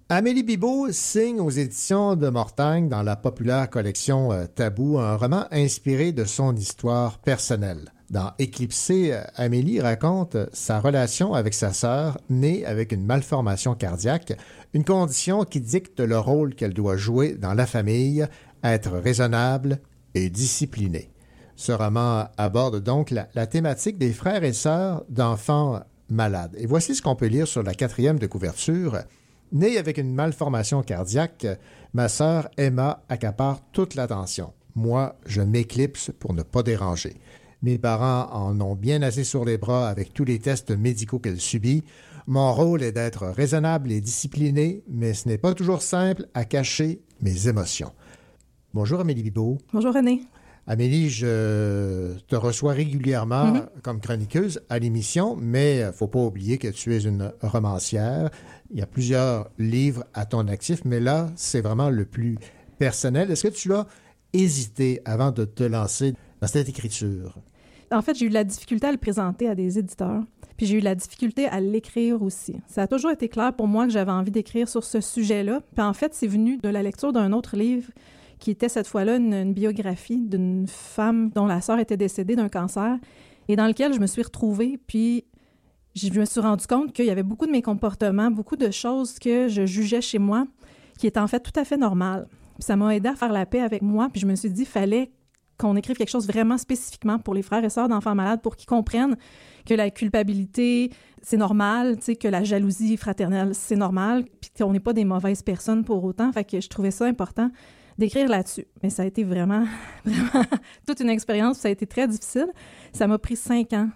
Amélie Bibeau signe aux éditions de Mortagne dans la populaire collection Tabou un roman inspiré de son histoire personnelle. Dans Éclipsée, Amélie raconte sa relation avec sa sœur, née avec une malformation cardiaque, une condition qui dicte le rôle qu'elle doit jouer dans la famille, être raisonnable et disciplinée. Ce roman aborde donc la thématique des frères et sœurs d'enfants malades. Et voici ce qu'on peut lire sur la 4e de couverture. Née avec une malformation cardiaque, ma sœur Emma accapare toute l'attention. Moi, je m'éclipse pour ne pas déranger. Mes parents en ont bien assez sur les bras avec tous les tests médicaux qu'elle subit. Mon rôle est d'être raisonnable et discipliné, mais ce n'est pas toujours simple à cacher mes émotions. Bonjour Amélie Bibeau. Bonjour René. Amélie, je te reçois régulièrement comme chroniqueuse à l'émission, mais il ne faut pas oublier que tu es une romancière. Il y a plusieurs livres à ton actif, mais là, c'est vraiment le plus personnel. Est-ce que tu as hésité avant de te lancer dans cette écriture? En fait, j'ai eu de la difficulté à le présenter à des éditeurs, puis j'ai eu de la difficulté à l'écrire aussi. Ça a toujours été clair pour moi que j'avais envie d'écrire sur ce sujet-là. Puis en fait, c'est venu de la lecture d'un autre livre qui était cette fois-là une biographie d'une femme dont la sœur était décédée d'un cancer et dans lequel je me suis retrouvée. Puis je me suis rendu compte qu'il y avait beaucoup de mes comportements, beaucoup de choses que je jugeais chez moi qui étaient en fait tout à fait normales. Puis ça m'a aidé à faire la paix avec moi. Puis je me suis dit, il fallait qu'on écrive quelque chose vraiment spécifiquement pour les frères et sœurs d'enfants malades pour qu'ils comprennent que la culpabilité, c'est normal, tu sais, que la jalousie fraternelle, c'est normal, puis qu'on n'est pas des mauvaises personnes pour autant. Fait que je trouvais ça important d'écrire là-dessus. Mais ça a été vraiment toute une expérience. Ça a été très difficile. Ça m'a pris 5 ans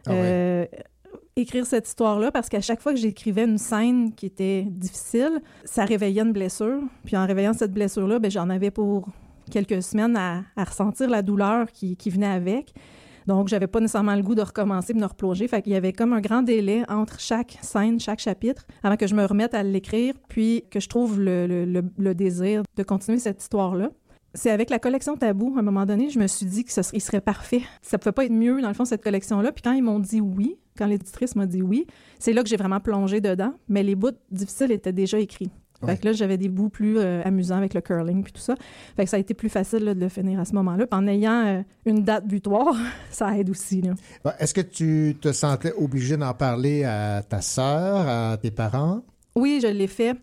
écrire cette histoire-là parce qu'à chaque fois que j'écrivais une scène qui était difficile, ça réveillait une blessure. Puis en réveillant cette blessure-là, bien, j'en avais pour quelques semaines à ressentir la douleur qui venait avec. Donc, j'avais pas nécessairement le goût de recommencer et de me replonger. Fait qu'il y avait comme un grand délai entre chaque scène, chaque chapitre, avant que je me remette à l'écrire, puis que je trouve le désir de continuer cette histoire-là. C'est avec la collection Tabou, à un moment donné, je me suis dit qu'il serait parfait. Ça pouvait pas être mieux, dans le fond, cette collection-là. Puis quand ils m'ont dit oui, quand l'éditrice m'a dit oui, c'est là que j'ai vraiment plongé dedans. Mais les bouts difficiles étaient déjà écrits. Fait que là, j'avais des bouts plus amusants avec le curling puis tout ça. Fait que ça a été plus facile là, de le finir à ce moment-là. Puis en ayant une date butoir, ça aide aussi. Là. Bon, est-ce que tu te sentais obligée d'en parler à ta sœur, à tes parents? Oui, je l'ai fait.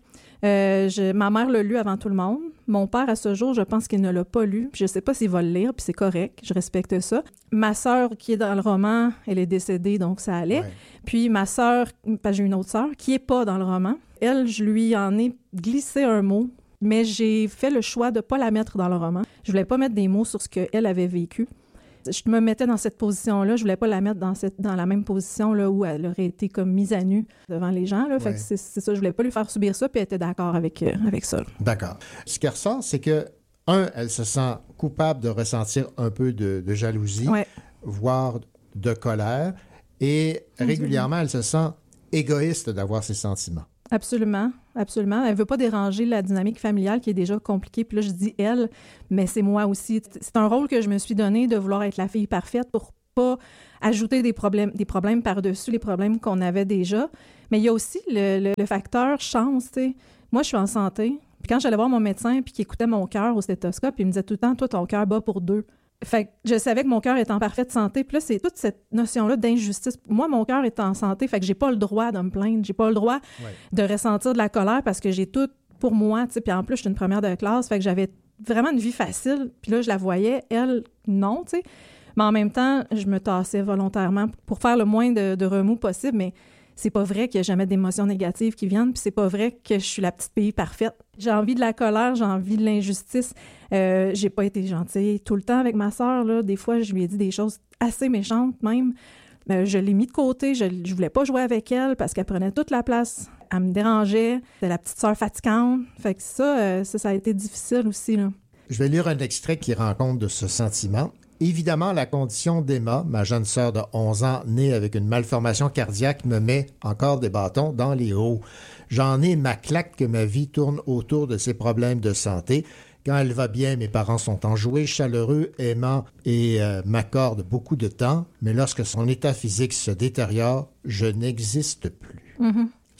Ma mère l'a lu avant tout le monde. Mon père, à ce jour, je pense qu'il ne l'a pas lu. Je ne sais pas s'il va le lire, puis c'est correct. Je respecte ça. Ma sœur, qui est dans le roman, elle est décédée, donc ça allait. Ouais. Puis ma sœur, j'ai une autre sœur, qui n'est pas dans le roman. Elle, je lui en ai glissé un mot, mais j'ai fait le choix de ne pas la mettre dans le roman. Je ne voulais pas mettre des mots sur ce qu'elle avait vécu. Je me mettais dans cette position-là. Je ne voulais pas la mettre dans la même position là, où elle aurait été comme mise à nu devant les gens. Là. Fait que c'est ça. Je ne voulais pas lui faire subir ça, puis elle était d'accord avec ça. Là. D'accord. Ce qui ressort, c'est que, elle se sent coupable de ressentir un peu de jalousie, voire de colère, et régulièrement, elle se sent égoïste d'avoir ces sentiments. Absolument, absolument. Elle ne veut pas déranger la dynamique familiale qui est déjà compliquée. Puis là, je dis elle, mais c'est moi aussi. C'est un rôle que je me suis donné de vouloir être la fille parfaite pour pas ajouter des problèmes par-dessus les problèmes qu'on avait déjà. Mais il y a aussi le facteur chance, tu sais. Moi, je suis en santé. Puis quand j'allais voir mon médecin puis qu'il écoutait mon cœur au stéthoscope, il me disait tout le temps, toi, ton cœur bat pour 2. Fait que je savais que mon cœur est en parfaite santé. Puis là, c'est toute cette notion-là d'injustice. Moi, mon cœur est en santé, fait que j'ai pas le droit de me plaindre. J'ai pas le droit de ressentir de la colère parce que j'ai tout pour moi, tu sais. Puis en plus, je suis une première de classe, fait que j'avais vraiment une vie facile. Puis là, je la voyais, elle, non, tu sais. Mais en même temps, je me tassais volontairement pour faire le moins de remous possible, mais c'est pas vrai qu'il y a jamais d'émotions négatives qui viennent, puis c'est pas vrai que je suis la petite fille parfaite. J'ai envie de la colère, j'ai envie de l'injustice. J'ai pas été gentille tout le temps avec ma sœur, là. Des fois, je lui ai dit des choses assez méchantes même. Je l'ai mis de côté, je voulais pas jouer avec elle parce qu'elle prenait toute la place. Elle me dérangeait, c'était la petite sœur fatigante. Fait que ça a été difficile aussi, là. Je vais lire un extrait qui rend compte de ce sentiment. Évidemment, la condition d'Emma, ma jeune sœur de 11 ans, née avec une malformation cardiaque, me met encore des bâtons dans les roues. J'en ai ma claque que ma vie tourne autour de ses problèmes de santé. Quand elle va bien, mes parents sont enjoués, chaleureux, aimants et m'accordent beaucoup de temps. Mais lorsque son état physique se détériore, je n'existe plus. Mm-hmm.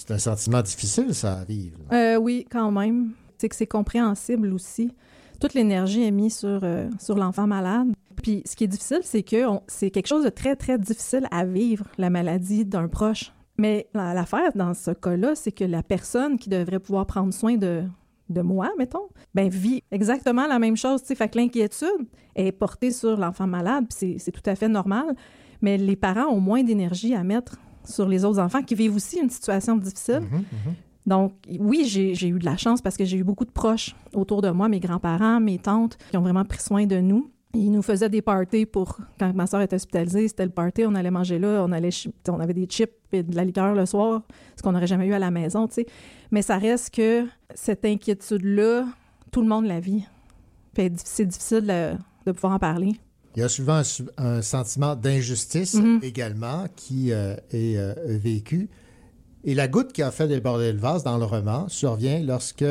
C'est un sentiment difficile, ça, à vivre. Oui, quand même. C'est que c'est compréhensible aussi. Toute l'énergie est mise sur l'enfant malade. Puis ce qui est difficile, c'est que c'est quelque chose de très, très difficile à vivre, la maladie d'un proche. Mais l'affaire dans ce cas-là, c'est que la personne qui devrait pouvoir prendre soin de moi, mettons, vit exactement la même chose. Fait que l'inquiétude est portée sur l'enfant malade, puis c'est tout à fait normal. Mais les parents ont moins d'énergie à mettre sur les autres enfants qui vivent aussi une situation difficile. Donc, oui, j'ai eu de la chance parce que j'ai eu beaucoup de proches autour de moi, mes grands-parents, mes tantes, qui ont vraiment pris soin de nous. Ils nous faisaient des parties pour... Quand ma soeur était hospitalisée, c'était le party, on allait manger là, on avait des chips et de la liqueur le soir, ce qu'on n'aurait jamais eu à la maison, tu sais. Mais ça reste que cette inquiétude-là, tout le monde la vit. Puis c'est difficile de pouvoir en parler. Il y a souvent un sentiment d'injustice également qui est vécu. Et la goutte qui a fait déborder le vase dans le roman survient lorsque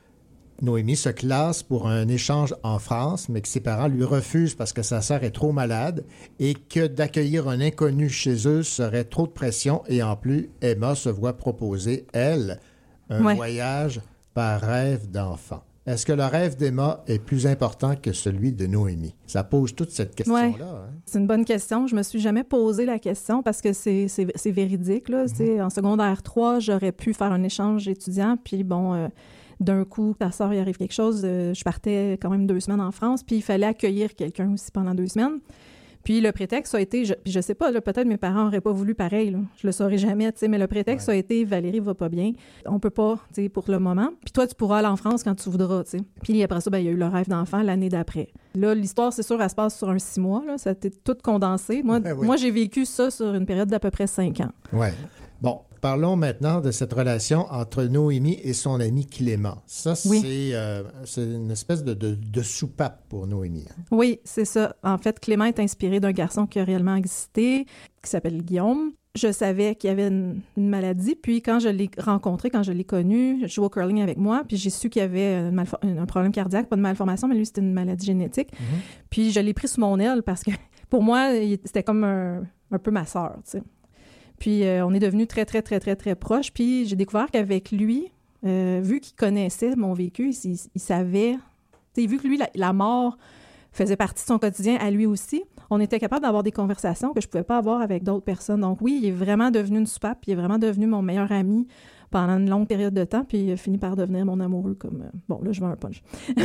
Noémie se classe pour un échange en France, mais que ses parents lui refusent parce que sa sœur est trop malade et que d'accueillir un inconnu chez eux serait trop de pression. Et en plus, Emma se voit proposer, elle, un voyage par rêve d'enfant. Est-ce que le rêve d'Emma est plus important que celui de Noémie? Ça pose toute cette question-là. Hein? C'est une bonne question. Je me suis jamais posé la question parce que c'est véridique. Là. En secondaire 3, j'aurais pu faire un échange étudiant, puis d'un coup, ta sœur, il arrive quelque chose. Je partais quand même 2 semaines en France, puis il fallait accueillir quelqu'un aussi pendant 2 semaines. Puis le prétexte a été, je sais pas, là, peut-être mes parents n'auraient pas voulu pareil, là. Je le saurais jamais, mais le prétexte a été « Valérie va pas bien, on peut pas, pour le moment. Puis toi, tu pourras aller en France quand tu voudras, tu sais. » Puis après ça, il y a eu le rêve d'enfant l'année d'après. Là, l'histoire, c'est sûr, elle se passe sur un 6 mois, là, ça a été tout condensé. Moi, j'ai vécu ça sur une période d'à peu près 5 ans. Oui. Bon, parlons maintenant de cette relation entre Noémie et son ami Clément. Ça, c'est une espèce de soupape pour Noémie. Oui, c'est ça. En fait, Clément est inspiré d'un garçon qui a réellement existé, qui s'appelle Guillaume. Je savais qu'il y avait une maladie, puis quand je l'ai rencontré, quand je l'ai connu, je jouais au curling avec moi, puis j'ai su qu'il y avait un problème cardiaque, pas de malformation, mais lui, c'était une maladie génétique. Puis je l'ai pris sous mon aile parce que, pour moi, c'était comme un peu ma sœur, tu sais. Puis on est devenus très, très, très, très, très proches. Puis j'ai découvert qu'avec lui, vu qu'il connaissait mon vécu, il savait... Vu que lui, la mort faisait partie de son quotidien à lui aussi, on était capable d'avoir des conversations que je ne pouvais pas avoir avec d'autres personnes. Donc oui, il est vraiment devenu une soupape, puis il est vraiment devenu mon meilleur ami pendant une longue période de temps, puis il a fini par devenir mon amoureux comme... Bon, là, je vends un punch.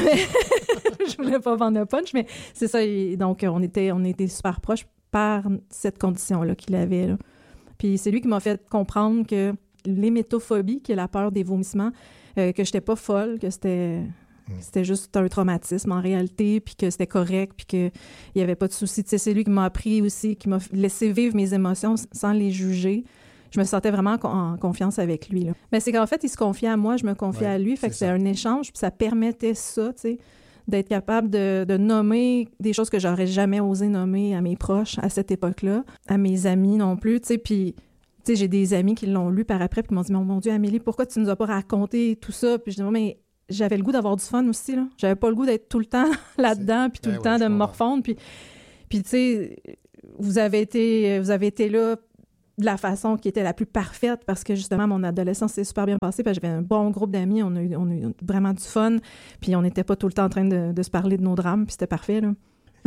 Je voulais pas vendre un punch, mais c'est ça. Donc on était super proches par cette condition-là qu'il avait, là. Puis c'est lui qui m'a fait comprendre que l'hémétophobie, qui est la peur des vomissements, que j'étais pas folle, que c'était juste un traumatisme en réalité, puis que c'était correct, puis qu'il n'y avait pas de souci. Tu sais, c'est lui qui m'a appris aussi, qui m'a laissé vivre mes émotions sans les juger. Je me sentais vraiment en confiance avec lui, là. Mais c'est qu'en fait, il se confiait à moi, je me confiais à lui, fait que c'était un échange, puis ça permettait ça, tu sais, d'être capable de nommer des choses que j'aurais jamais osé nommer à mes proches à cette époque-là, à mes amis non plus, tu sais, puis tu sais, j'ai des amis qui l'ont lu par après puis qui m'ont dit « Mon Dieu, Amélie, pourquoi tu nous as pas raconté tout ça? » Puis je dis « Mais j'avais le goût d'avoir du fun aussi, là. J'avais pas le goût d'être tout le temps là-dedans puis tout le temps de me morfondre. Puis tu sais, vous avez été là de la façon qui était la plus parfaite parce que justement, mon adolescence s'est super bien passée. J'avais un bon groupe d'amis, on a eu vraiment du fun. Puis on n'était pas tout le temps en train de se parler de nos drames, puis c'était parfait, là.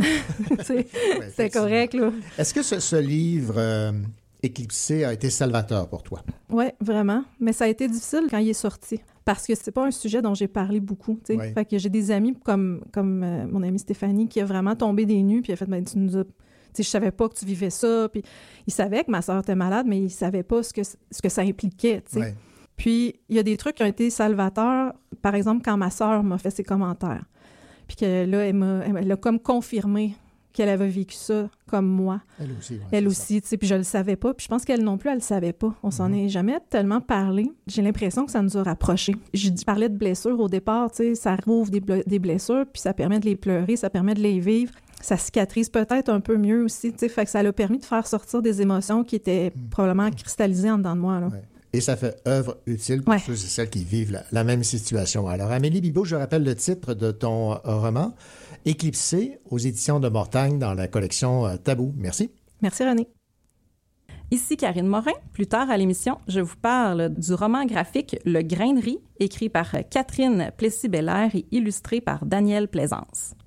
C'était correct, là. Est-ce que ce livre Éclipsé a été salvateur pour toi? Oui, vraiment. Mais ça a été difficile quand il est sorti. Parce que c'est pas un sujet dont j'ai parlé beaucoup. Ouais. Fait que j'ai des amis comme mon amie Stéphanie qui a vraiment tombé des nues, puis elle a fait tu nous as... je savais pas que tu vivais ça. Puis il savait que ma sœur était malade, mais il savait pas ce que ça impliquait. Ouais. Puis il y a des trucs qui ont été salvateurs. Par exemple, quand ma sœur m'a fait ses commentaires. Puis que là, elle a comme confirmé qu'elle avait vécu ça comme moi. Elle aussi. Ouais, elle aussi, tu sais, puis je le savais pas. Puis je pense qu'elle non plus, elle le savait pas. On s'en est jamais tellement parlé. J'ai l'impression que ça nous a rapprochés. Je parlais de blessures au départ, tu sais, ça rouvre des blessures, puis ça permet de les pleurer, ça permet de les vivre. Ça cicatrise peut-être un peu mieux aussi, tu sais, fait que ça l'a permis de faire sortir des émotions qui étaient probablement cristallisées en dedans de moi, là. Ouais. Et ça fait œuvre utile pour ceux et celles qui vivent la même situation. Alors, Amélie Bibeau, je rappelle le titre de ton roman, Éclipsé, aux éditions de Mortagne, dans la collection Tabou. Merci. Merci, René. Ici Karine Morin. Plus tard à l'émission, je vous parle du roman graphique Le Grain de riz, écrit par Catherine Plessis-Bellaire et illustré par Daniel Plaisance.